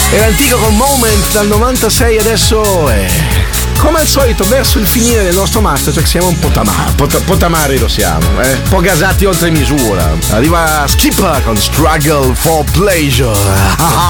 E l'antico con Moment dal 96 adesso è... Come al solito, verso il finire del nostro Masterchef siamo un po' tamari lo siamo, un po' gasati oltre misura. Arriva Skipper con Struggle for Pleasure.